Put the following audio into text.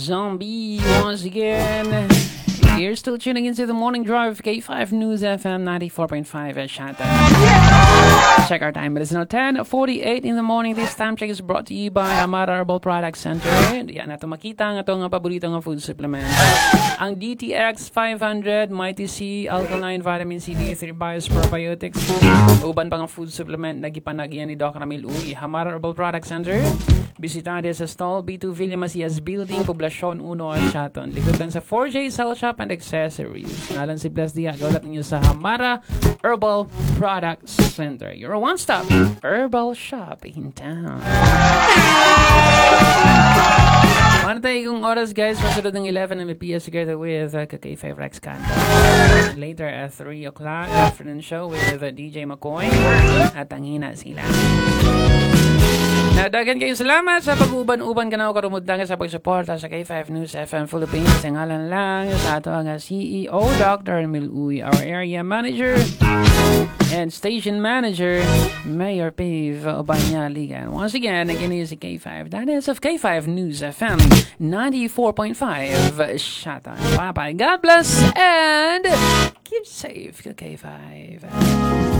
Zombie once again. You're still tuning into the morning drive, K5 News FM 94.5 at Shata. Check our time. It is now 10:48 in the morning. This time check is brought to you by Amara Herbal Product Center. Yan nato makita nga itong paborito nga food supplement. Ang DTX 500, Mighty C, Alkaline, Vitamin C, D3 Bios, Probiotics. Uban pang food supplement na gipanagyan ni Doc Ramil Uy. Amara Herbal Product Center. Bisita sa stall B2 Villa Macias Building, Poblacion 1 at Chaton. Likutan sa 4J Cell Shop and Accessories. Nalan si Blas Dia. Gawlat ninyo sa Amara Herbal Products Center. You're a one-stop herbal shop in town. Ano tayo kung oras guys? Masunod ng 11 MPS together with K5 Rex Kanta. Later at 3 o'clock, afternoon show with DJ McCoy. At ang hina sila. Dagan kayong salamat sa pag-uban-uban kanaw karumudang sa pagsuporta sa K5 News FM Philippines. Ang ngalan lang sa ato ang CEO Dr. Emil Uy, our area manager and station manager Mayor Pave Obanyaligan. Once again, again is K5. That is of K5 News FM 94.5. Shut up. Bye-bye. God bless and keep safe, K5.